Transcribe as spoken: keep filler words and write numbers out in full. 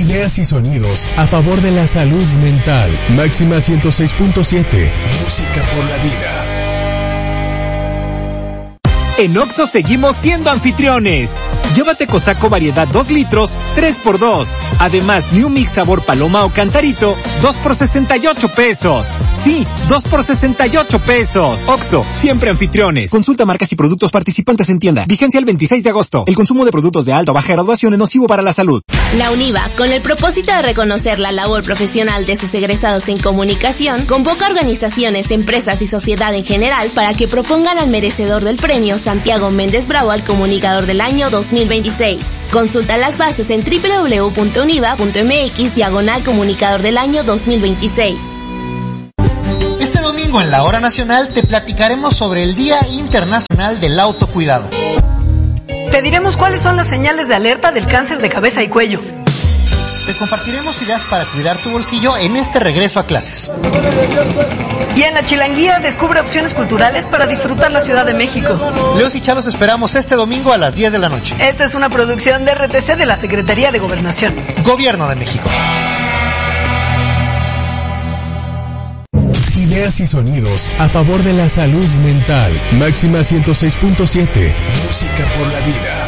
Ideas y sonidos a favor de la salud mental. Máxima ciento seis punto siete. Música por la vida. En Oxxo seguimos siendo anfitriones. Llévate Cosaco variedad dos litros, tres por dos. Además, New Mix sabor paloma o cantarito, dos por sesenta y ocho pesos. Sí, dos por sesenta y ocho pesos. Oxxo, siempre anfitriones. Consulta marcas y productos participantes en tienda. Vigencia el veintiséis de agosto. El consumo de productos de alta o baja graduación es nocivo para la salud. La UNIVA, con el propósito de reconocer la labor profesional de sus egresados en comunicación, convoca a organizaciones, empresas y sociedad en general para que propongan al merecedor del premio Santiago Méndez Bravo al Comunicador del Año dos mil veintiséis. Consulta las bases en doble u doble u doble u punto univa punto m x diagonal Comunicador del Año dos mil veintiséis. Este domingo en la Hora Nacional te platicaremos sobre el Día Internacional del Autocuidado. Te diremos cuáles son las señales de alerta del cáncer de cabeza y cuello. Te compartiremos ideas para cuidar tu bolsillo en este regreso a clases. Y en la Chilanguía descubre opciones culturales para disfrutar la Ciudad de México. Leos y Chalos esperamos este domingo a las diez de la noche. Esta es una producción de R T C de la Secretaría de Gobernación. Gobierno de México. Ideas y sonidos a favor de la salud mental. Máxima ciento seis punto siete. Música por la vida.